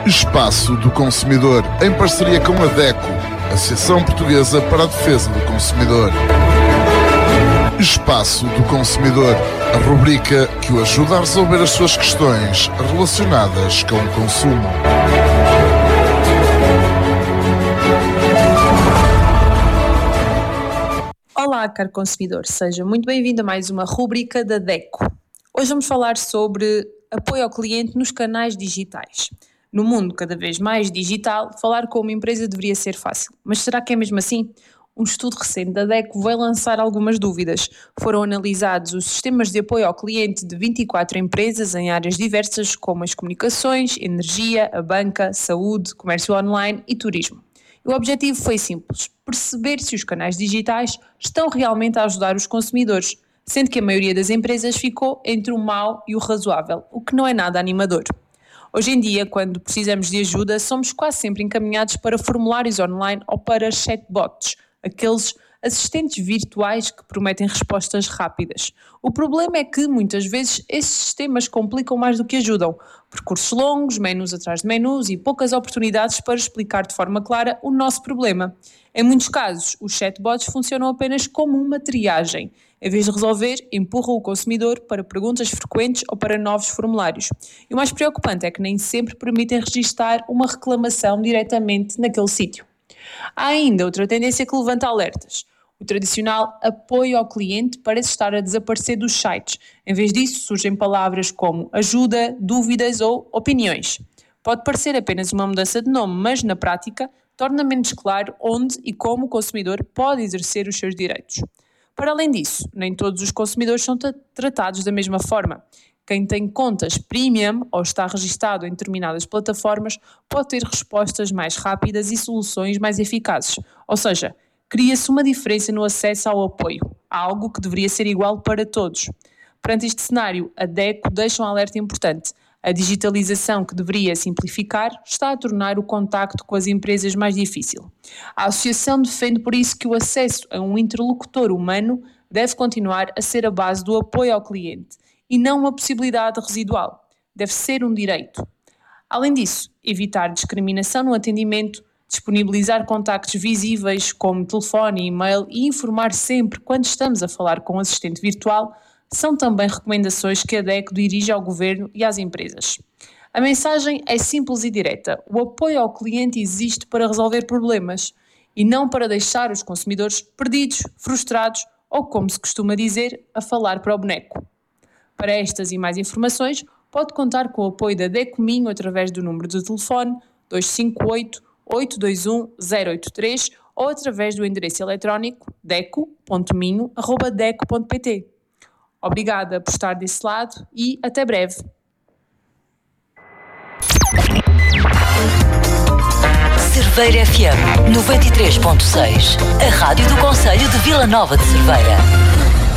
Espaço do Consumidor, em parceria com a DECO, Associação Portuguesa para a Defesa do Consumidor. Espaço do Consumidor, a rubrica que o ajuda a resolver as suas questões relacionadas com o consumo. Olá, caro consumidor, seja muito bem-vindo a mais uma rubrica da DECO. Hoje vamos falar sobre apoio ao cliente nos canais digitais. No mundo cada vez mais digital, falar com uma empresa deveria ser fácil. Mas será que é mesmo assim? Um estudo recente da DECO vai lançar algumas dúvidas. Foram analisados os sistemas de apoio ao cliente de 24 empresas em áreas diversas como as comunicações, energia, a banca, saúde, comércio online e turismo. O objetivo foi simples: perceber se os canais digitais estão realmente a ajudar os consumidores, sendo que a maioria das empresas ficou entre o mau e o razoável, o que não é nada animador. Hoje em dia, quando precisamos de ajuda, somos quase sempre encaminhados para formulários online ou para chatbots, aqueles assistentes virtuais que prometem respostas rápidas. O problema é que, muitas vezes, esses sistemas complicam mais do que ajudam. Percursos longos, menus atrás de menus e poucas oportunidades para explicar de forma clara o nosso problema. Em muitos casos, os chatbots funcionam apenas como uma triagem. Em vez de resolver, empurram o consumidor para perguntas frequentes ou para novos formulários. E o mais preocupante é que nem sempre permitem registar uma reclamação diretamente naquele sítio. Há ainda outra tendência que levanta alertas. O tradicional apoio ao cliente parece estar a desaparecer dos sites. Em vez disso, surgem palavras como ajuda, dúvidas ou opiniões. Pode parecer apenas uma mudança de nome, mas na prática torna menos claro onde e como o consumidor pode exercer os seus direitos. Para além disso, nem todos os consumidores são tratados da mesma forma. Quem tem contas premium ou está registado em determinadas plataformas pode ter respostas mais rápidas e soluções mais eficazes. Ou seja, cria-se uma diferença no acesso ao apoio, algo que deveria ser igual para todos. Perante este cenário, a DECO deixa um alerta importante. A digitalização, que deveria simplificar, está a tornar o contacto com as empresas mais difícil. A associação defende por isso que o acesso a um interlocutor humano deve continuar a ser a base do apoio ao cliente e não uma possibilidade residual. Deve ser um direito. Além disso, evitar discriminação no atendimento, disponibilizar contactos visíveis como telefone e e-mail e informar sempre quando estamos a falar com um assistente virtual são também recomendações que a DECO dirige ao Governo e às empresas. A mensagem é simples e direta. O apoio ao cliente existe para resolver problemas e não para deixar os consumidores perdidos, frustrados ou, como se costuma dizer, a falar para o boneco. Para estas e mais informações, pode contar com o apoio da DECO Minho através do número de telefone 258-821-083 ou através do endereço eletrónico deco.minho@deco.pt. Obrigada por estar desse lado e até breve. Cerveira FM 93.6, a rádio do Concelho de Vila Nova de Cerveira.